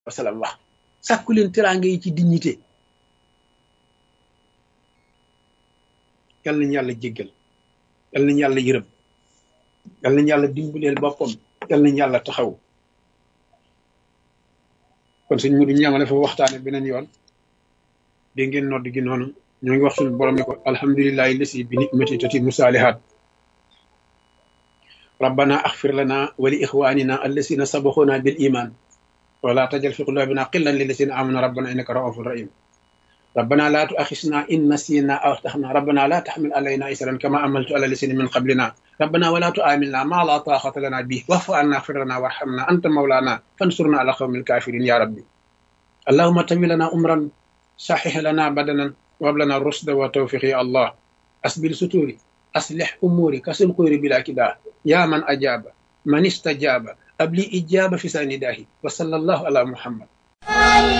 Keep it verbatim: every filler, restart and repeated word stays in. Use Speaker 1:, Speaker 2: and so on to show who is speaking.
Speaker 1: wa sallam wax sàkku leen teraanga yi ci dignité. yal nañu yàlla jéggal yal nañu yàlla yërëm yal nañu yàlla dimbaleel boppam yal nañu yàlla taxaw. kon suñ mu du ñu yamale fa waxtaane beneen yoon dégg ngeen nodd gi noonu ñoo ngi wax suñu borom ne ko alhamdulillahi lasi bi nicmati tatimu saalihaat rabbana axfir lana wa li ixwanina allasina sabaxuna bil iman wala tajal fi qulubina qillan lillasina amanu rabbana innaka raufur rahim ربنا لا تؤاخذنا إن نسينا أو أخطأنا ربنا لا تحمل علينا إسرا كما عملت على الذين من قبلنا ربنا ولا تؤاملنا ما لا طاقة لنا به واعف عنا اغفر لنا وارحمنا أنت مولانا فانصرنا على قوم الكافرين يا ربي اللهم تم لنا أمرا صحح لنا بدنا وهب لنا الرشد والتوفيق يا الله أسبل ستوري أصلح أموري كسل قيري بلا كداء يا من أجاب من استجاب أبلي إجابة في سنداه وصلى الله على محمد